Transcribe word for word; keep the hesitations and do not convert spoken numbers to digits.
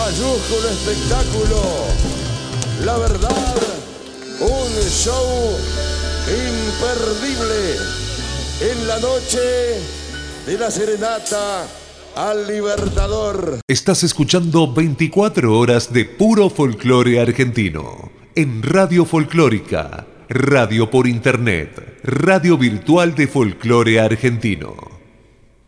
mayúsculo espectáculo. La verdad, un show imperdible en la noche de la serenata al Libertador. Estás escuchando veinticuatro horas de puro folclore argentino en Radio Folclórica, radio por internet, radio virtual de folclore argentino.